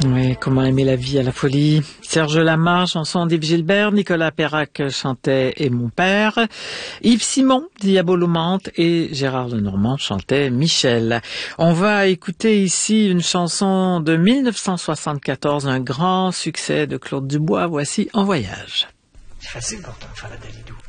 Oui, comment aimer la vie à la folie. Serge Lama, chanson d'Yves Gilbert, Nicolas Perrac chantait Et mon père, Yves Simon, Diabolomante et Gérard Lenormand chantait Michel. On va écouter ici une chanson de 1974, un grand succès de Claude Dubois. Voici En voyage. C'est facile pourtant de faire la Dalidou.